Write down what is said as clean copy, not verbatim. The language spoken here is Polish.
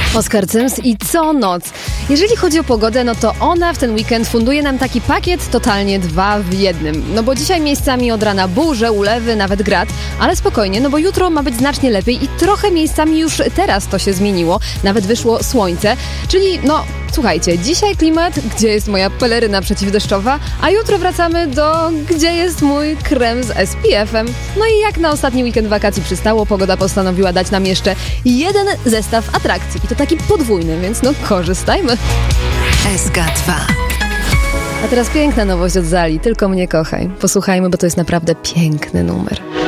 Oskar Cyms i co noc. Jeżeli chodzi o pogodę, no to ona w ten weekend funduje nam taki pakiet totalnie 2 w 1. No bo dzisiaj miejscami od rana burze, ulewy, nawet grad, ale spokojnie, no bo jutro ma być znacznie lepiej i trochę miejscami już teraz to się zmieniło. Nawet wyszło słońce, czyli no słuchajcie, dzisiaj klimat, gdzie jest moja peleryna przeciwdeszczowa, a jutro wracamy do gdzie jest mój krem z SPF-em. No i jak na ostatni weekend wakacji przystało, pogoda postanowiła dać nam jeszcze jeden zestaw atrakcji. I to taki podwójny, więc no korzystajmy. SK2. A teraz piękna nowość od Zali, Tylko mnie kochaj. Posłuchajmy, bo to jest naprawdę piękny numer.